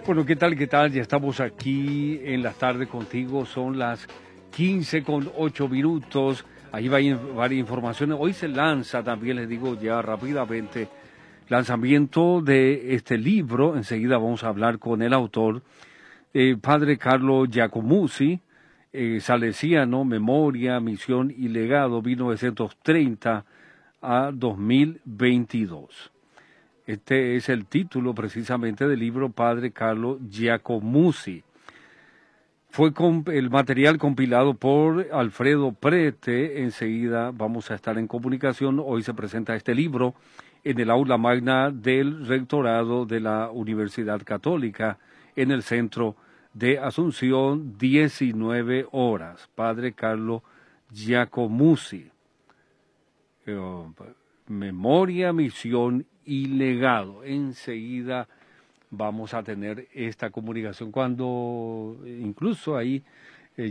Bueno, ¿qué tal? ¿Qué tal? Ya estamos aquí en la tarde contigo. Son las 15:08. Ahí va varias informaciones. Hoy se lanza, también les digo ya rápidamente, lanzamiento de este libro. Enseguida vamos a hablar con el autor, padre Carlo Giacomuzzi, salesiano, Memoria, Misión y Legado, 1930 a 2022. Este es el título precisamente del libro Padre Carlo Giacomuzzi. Fue el material compilado por Alfredo Prete. Enseguida vamos a estar en comunicación. Hoy se presenta este libro en el aula magna del rectorado de la Universidad Católica en el centro de Asunción, 19 horas. Padre Carlo Giacomuzzi. Memoria, Misión y Legado. Enseguida vamos a tener esta comunicación cuando incluso ahí